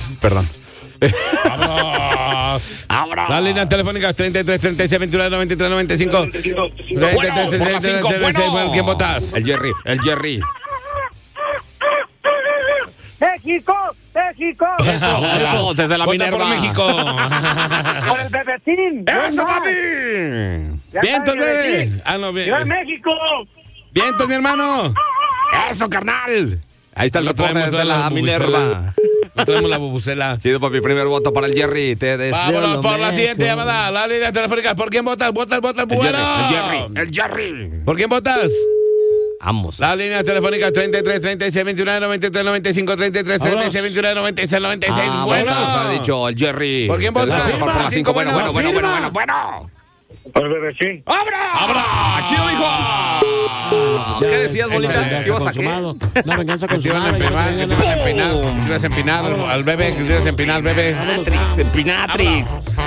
Perdón. ¡Vámonos! Las líneas telefónicas 33 36 29 93 95. 33 36 96. ¿Por quién votas? El Jerry. ¡México! Eso, desde la Vota Minerva. por México. ¡Por el bebecín! ¡Eso, papi! ¡Vientos, bebé! No, bien. ¡Viva México! ¡Vientos, mi hermano! ¡Eso, carnal! Ahí está el Lo reporte traemos desde a la la Minerva. No tenemos la bubucela. Chido, papi. Primer voto para el Jerry. Te deseo Vámonos lo por la mejor. siguiente llamada. Las líneas telefónicas. ¿Por quién votas? Votas. El Jerry. ¿Por quién votas? Vamos. Las líneas telefónicas 33 36 29 93 95 33 36 29 96 96. Bueno. Ha dicho el Jerry. ¿Por quién votas? Por las Firma, 5. Bueno. firma. ¡Por el bebecín! ¡Abra! ¡Chido, hijo! ¿Qué decías, bolita? ¿Qué ibas a qué? Una venganza Te ibas a consumada. empinar, te ibas a empinar al bebé, que te ibas a empinar al bebé. Empinatrix.